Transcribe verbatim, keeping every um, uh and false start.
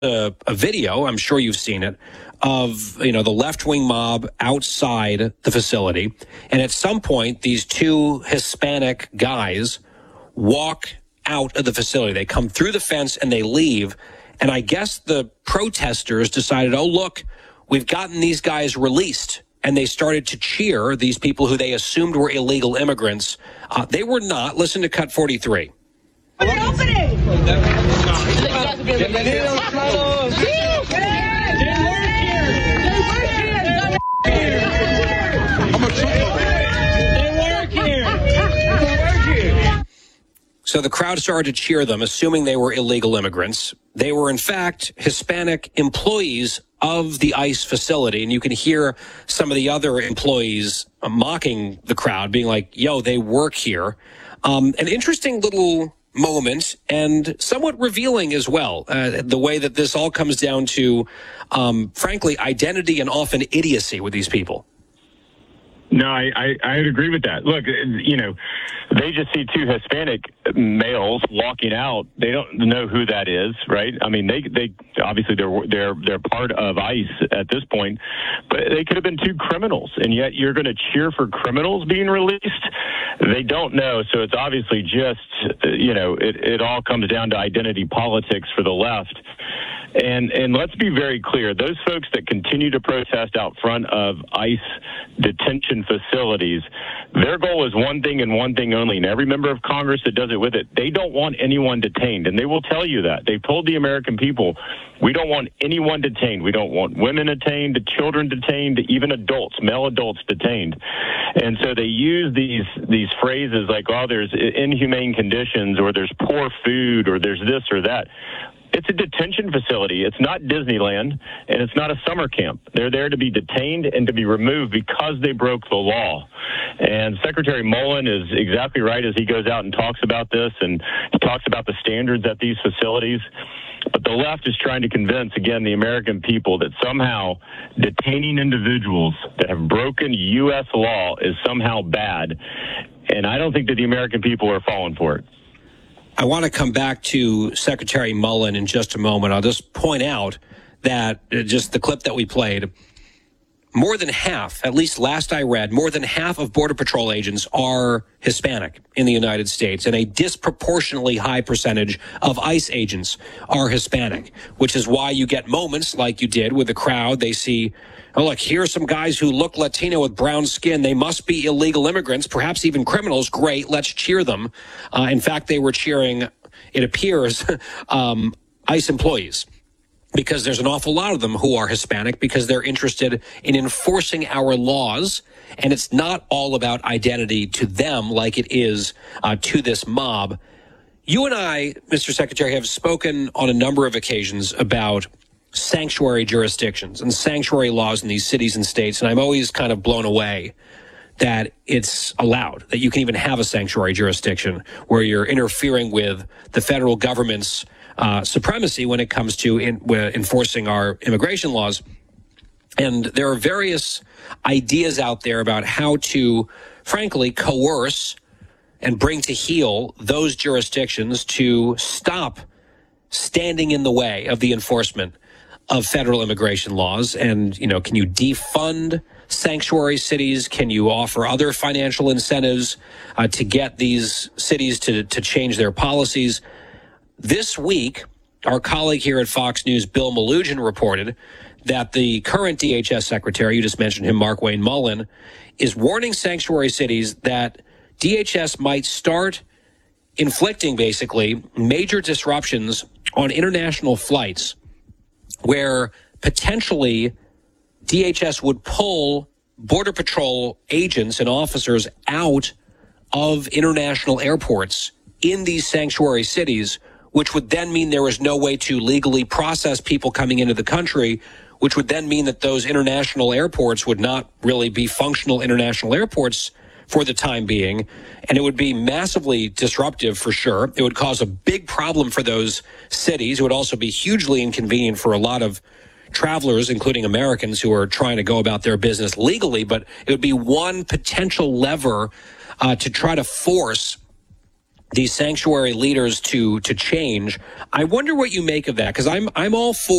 a, a video, I'm sure you've seen it, of, you know, the left-wing mob outside the facility. And at some point, these two Hispanic guys walk out of the facility. They come through the fence and they leave. And I guess the protesters decided, oh, look, we've gotten these guys released. And they started to cheer these people who they assumed were illegal immigrants. Uh, they were not. Listen to Cut forty-three. So the crowd started to cheer them, assuming they were illegal immigrants. They were, in fact, Hispanic employees of the ICE facility. And you can hear some of the other employees uh, mocking the crowd, being like, yo, they work here. Um, an interesting little moment and somewhat revealing as well, uh, the way that this all comes down to, um, frankly, identity and often idiocy with these people. No, I, I, I'd agree with that. Look, you know, they just see two Hispanic males walking out. They don't know who that is, right? I mean, they they obviously they're they're they're part of ICE at this point, but they could have been two criminals, and yet you're going to cheer for criminals being released? They don't know, so it's obviously just, you know, it, it all comes down to identity politics for the left. And and let's be very clear, those folks that continue to protest out front of ICE detention facilities, their goal is one thing and one thing only. And every member of Congress that does it with it, they don't want anyone detained. And they will tell you that. They've told the American people, we don't want anyone detained. We don't want women detained, children detained, even adults, male adults detained. And so they use these these phrases like, oh, there's inhumane conditions, or there's poor food, or there's this or that. It's a detention facility. It's not Disneyland, and it's not a summer camp. They're there to be detained and to be removed because they broke the law. And Secretary Mullen is exactly right as he goes out and talks about this, and he talks about the standards at these facilities. But the left is trying to convince, again, the American people that somehow detaining individuals that have broken U S law is somehow bad. And I don't think that the American people are falling for it. I want to come back to Secretary Mullen in just a moment. I'll just point out that uh, just the clip that we played, more than half, at least last I read, more than half of Border Patrol agents are Hispanic in the United States, and a disproportionately high percentage of ICE agents are Hispanic, which is why you get moments like you did with the crowd. They see, oh, look, here are some guys who look Latino with brown skin. They must be illegal immigrants, perhaps even criminals. Great, let's cheer them. Uh, in fact, they were cheering, it appears, um, ICE employees, because there's an awful lot of them who are Hispanic because they're interested in enforcing our laws. And it's not all about identity to them like it is uh, to this mob. You and I, Mister Secretary, have spoken on a number of occasions about sanctuary jurisdictions and sanctuary laws in these cities and states. And I'm always kind of blown away that it's allowed, that you can even have a sanctuary jurisdiction where you're interfering with the federal government's uh, supremacy when it comes to in, uh, enforcing our immigration laws. And there are various ideas out there about how to, frankly, coerce and bring to heel those jurisdictions to stop standing in the way of the enforcement of federal immigration laws. And, you know, can you defund sanctuary cities? Can you offer other financial incentives uh, to get these cities to, to change their policies? This week, our colleague here at Fox News, Bill Melugin, reported that the current D H S secretary, you just mentioned him, Markwayne Mullin, is warning sanctuary cities that D H S might start inflicting, basically, major disruptions on international flights where potentially D H S would pull Border Patrol agents and officers out of international airports in these sanctuary cities, which would then mean there was no way to legally process people coming into the country, which would then mean that those international airports would not really be functional international airports for the time being. And it would be massively disruptive for sure. It would cause a big problem for those cities. It would also be hugely inconvenient for a lot of travelers, including Americans who are trying to go about their business legally. But it would be one potential lever uh, to try to force these sanctuary leaders to to change. I wonder what you make of that, because I'm I'm all for